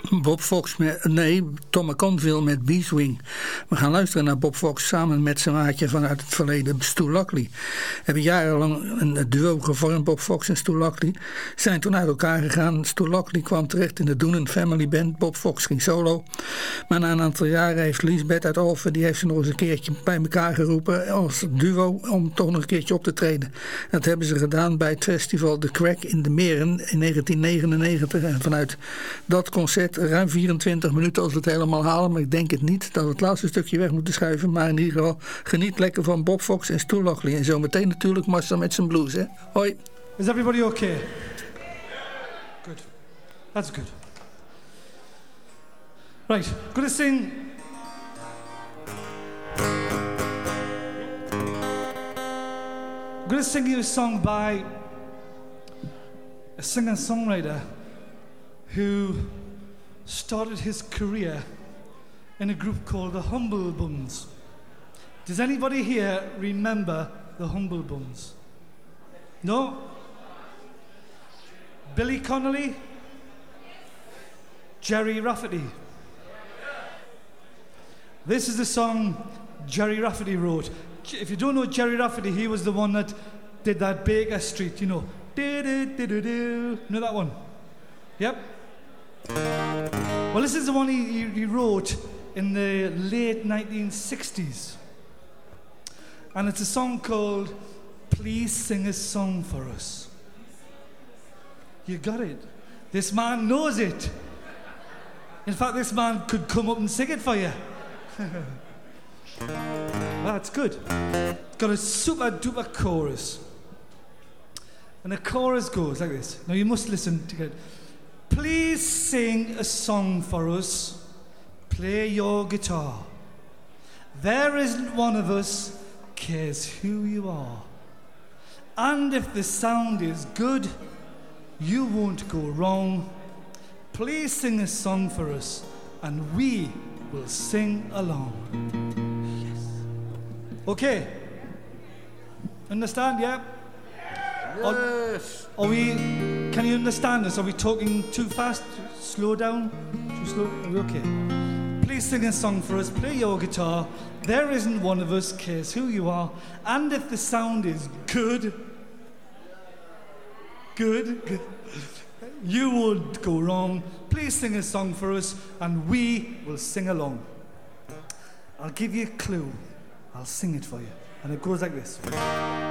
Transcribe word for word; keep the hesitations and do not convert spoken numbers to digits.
Bob Fox met, nee, Tom McConville met Beeswing. We gaan luisteren naar Bob Fox samen met zijn maatje vanuit het verleden, Stu Lockley. Hebben jarenlang een duo gevormd, Bob Fox en Stu Lockley. Zijn toen uit elkaar gegaan. Stu Lockley kwam terecht in de Doonan Family Band. Bob Fox ging solo. Maar na een aantal jaren heeft Lisbeth uit Alphen, die heeft ze nog eens een keertje bij elkaar geroepen als duo om toch nog een keertje op te treden. Dat hebben ze gedaan bij het festival The Crack in de Meren in negentien negenennegentig. En vanuit dat concert ruim vierentwintig minuten als we het helemaal halen, maar ik denk het niet dat we het laatste stukje weg moeten schuiven. Maar in ieder geval geniet lekker van Bob Fox en Stu Lockley. En zo meteen natuurlijk Marcel met zijn blues, hè? Hoi. Is everybody okay? Good. That's good. Right, gonna sing. I'm gonna sing you a song by a singer-songwriter who started his career in a group called the Humble Buns. Does anybody here remember the Humble Buns? No? Billy Connolly? Jerry Rafferty? This is the song Jerry Rafferty wrote. If you don't know Jerry Rafferty, he was the one that did that Baker Street, you know. Do-do-do-do-do. Know that one? Yep. Well, this is the one he, he, he wrote in the late nineteen sixties. And it's a song called Please Sing a Song for Us. You got it. This man knows it. In fact, this man could come up and sing it for you. That's good. It's got a super duper chorus. And the chorus goes like this. Now you must listen to it. Please sing a song for us. Play your guitar. There isn't one of us cares who you are. And if the sound is good, you won't go wrong. Please sing a song for us, and we will sing along. Yes. Okay. Understand, yeah? Yes. Are, are we, can you understand us? Are we talking too fast? Slow down? Too slow? Are we okay? Please sing a song for us, play your guitar. There isn't one of us cares who you are. And if the sound is good, good, good, you won't go wrong. Please sing a song for us, and we will sing along. I'll give you a clue. I'll sing it for you. And it goes like this.